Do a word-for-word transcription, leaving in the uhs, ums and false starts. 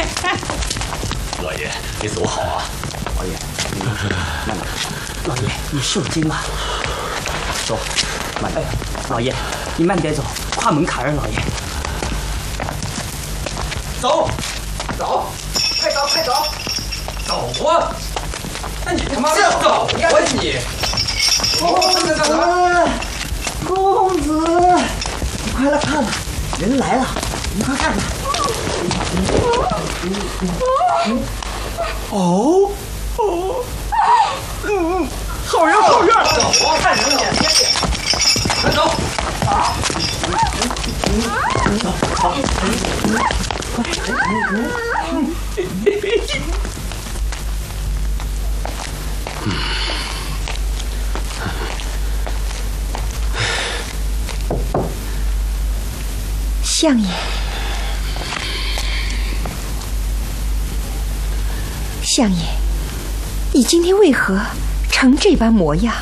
老爷，你走好啊！ 老爷，你慢点。老爷，你受惊了。走，慢点。老爷，你慢点走，跨门槛儿，老爷。 走，走，快走，快走，走啊！那你他妈的走呀你！公子，干什么？ 公子，你快来看，人来了，你快看看。哦哦，嗯，好人好人， 走啊！看人了，别别，快走！啊！走走， 相爷，相爷，你今天为何成这般模样？